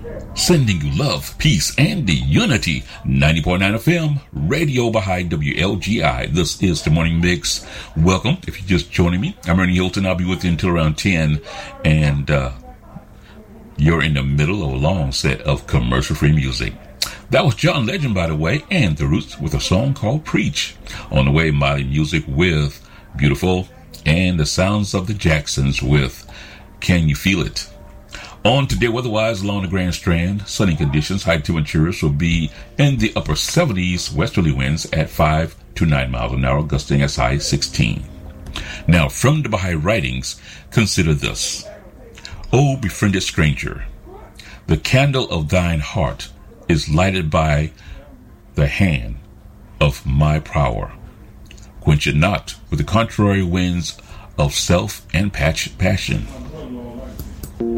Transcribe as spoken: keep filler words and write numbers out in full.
Sending you love, peace, and the unity. ninety point nine F M, Radio Baha'i W L G I. This is the Morning Mix. Welcome. If you're just joining me, I'm Ernie Hilton. I'll be with you until around ten. And uh, you're in the middle of a long set of commercial-free music. That was John Legend, by the way, and The Roots with a song called Preach. On the way, Molly Music with Beautiful, and the sounds of the Jacksons with Can You Feel It? On today, weather-wise, along the Grand Strand, sunny conditions, high temperatures will be in the upper seventies, westerly winds at five to nine miles an hour, gusting as high as sixteen. Now, from the Baha'i writings, consider this. O befriended stranger, the candle of thine heart is lighted by the hand of my power. Quench it not with the contrary winds of self and passion.